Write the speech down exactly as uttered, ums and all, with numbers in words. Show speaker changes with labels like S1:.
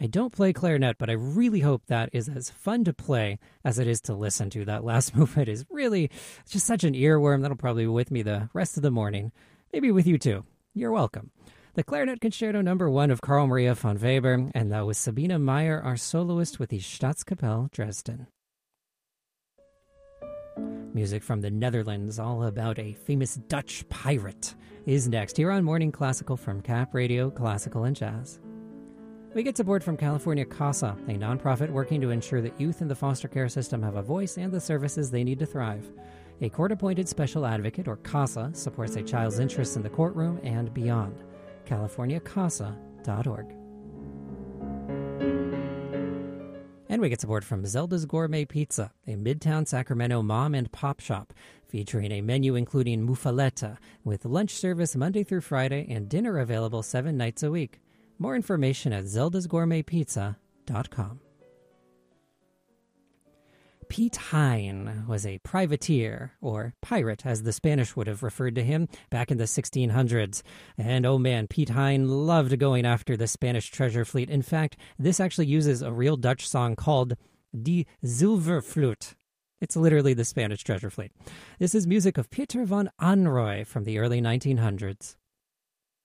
S1: I don't play clarinet, but I really hope that is as fun to play as it is to listen to. That last movement is really just such an earworm. That'll probably be with me the rest of the morning. Maybe with you too. You're welcome. The Clarinet Concerto number one of Carl Maria von Weber, and that was Sabine Meyer, our soloist with the Staatskapelle Dresden. Music from the Netherlands, all about a famous Dutch pirate, is next here on Morning Classical from Cap Radio, Classical and Jazz. We get support from California CASA, a nonprofit working to ensure that youth in the foster care system have a voice and the services they need to thrive. A court-appointed special advocate, or CASA, supports a child's interests in the courtroom and beyond. california casa dot org. And we get support from Zelda's Gourmet Pizza, a Midtown Sacramento mom and pop shop, featuring a menu including muffaletta, with lunch service Monday through Friday and dinner available seven nights a week. More information at zeldas gourmet pizza dot com. Piet Hein was a privateer, or pirate as the Spanish would have referred to him, back in the sixteen hundreds. And oh man, Piet Hein loved going after the Spanish treasure fleet. In fact, this actually uses a real Dutch song called Die Zilvervloot. It's literally the Spanish treasure fleet. This is music of Pieter van Anrooy from the early nineteen hundreds.